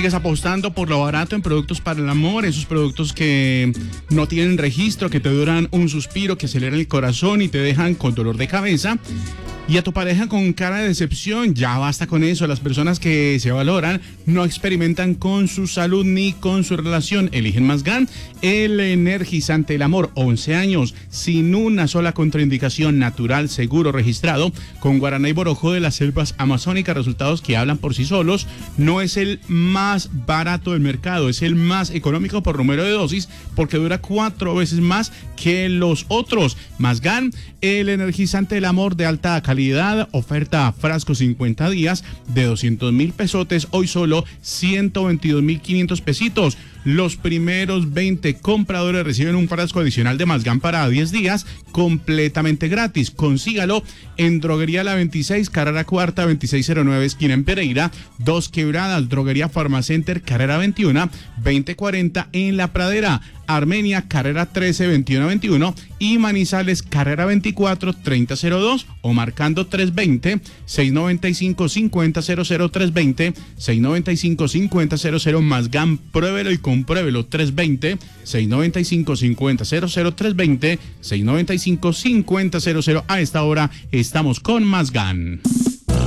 Sigues apostando por lo barato en productos para el amor, esos productos que no tienen registro, que te duran un suspiro, que aceleran el corazón y te dejan con dolor de cabeza. Y a tu pareja con cara de decepción, ya basta con eso. Las personas que se valoran no experimentan con su salud ni con su relación. Eligen Masgan, el energizante del amor. 11 años, sin una sola contraindicación, natural, seguro, registrado, con guaraná y borojó de las selvas amazónicas. Resultados que hablan por sí solos. No es el más barato del mercado, es el más económico por número de dosis, porque dura 4 veces más que los otros. Masgan, el energizante del amor de alta calidad. Oferta frasco 50 días de 200.000 pesotes, hoy solo 122.500 pesitos. Los primeros 20 compradores reciben un frasco adicional de Masgan para 10 días completamente gratis. Consígalo en Droguería La 26, carrera cuarta, 2609, esquina en Pereira, Dos Quebradas, Droguería Farmacenter, carrera 21, 2040 en La Pradera, Armenia, carrera 13, 2121 y Manizales, carrera 24, 3002 o marcando 320-695-5000, 320-695-5000. Masgan, pruébelo y compruébelo. 320-695-5000, 320-695-5000. A esta hora estamos con Masgan.